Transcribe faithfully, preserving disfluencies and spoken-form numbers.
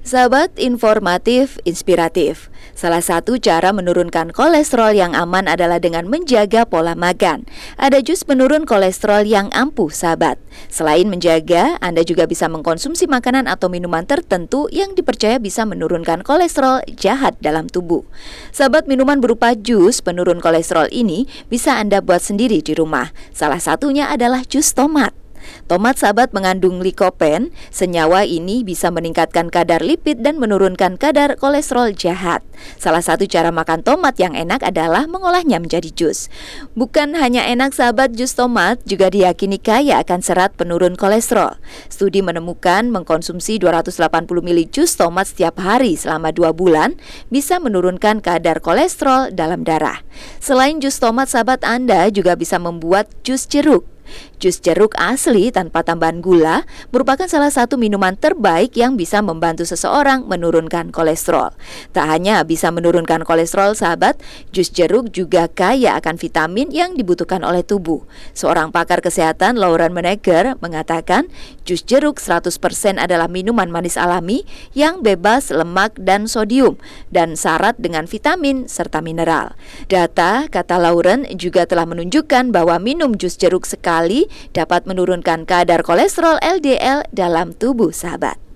Sahabat informatif, inspiratif. Salah satu cara menurunkan kolesterol yang aman adalah dengan menjaga pola makan. Ada jus penurun kolesterol yang ampuh, sahabat. Selain menjaga, Anda juga bisa mengkonsumsi makanan atau minuman tertentu yang dipercaya bisa menurunkan kolesterol jahat dalam tubuh. Sahabat, minuman berupa jus penurun kolesterol ini bisa Anda buat sendiri di rumah. Salah satunya adalah jus tomat. Tomat, sahabat, mengandung likopen. Senyawa ini bisa meningkatkan kadar lipid dan menurunkan kadar kolesterol jahat. Salah satu cara makan tomat yang enak adalah mengolahnya menjadi jus. Bukan hanya enak, sahabat, jus tomat juga diyakini kaya akan serat penurun kolesterol. Studi menemukan mengkonsumsi dua ratus delapan puluh mililiter jus tomat setiap hari selama dua bulan bisa menurunkan kadar kolesterol dalam darah. Selain jus tomat, sahabat, Anda juga bisa membuat jus jeruk. Jus jeruk asli tanpa tambahan gula merupakan salah satu minuman terbaik yang bisa membantu seseorang menurunkan kolesterol. Tak hanya bisa menurunkan kolesterol, sahabat, jus jeruk juga kaya akan vitamin yang dibutuhkan oleh tubuh. Seorang pakar kesehatan, Lauren Meneger, mengatakan jus jeruk seratus persen adalah minuman manis alami yang bebas lemak dan sodium dan syarat dengan vitamin serta mineral. Data, kata Lauren, juga telah menunjukkan bahwa minum jus jeruk sekali dapat menurunkan kadar kolesterol L D L dalam tubuh, sahabat.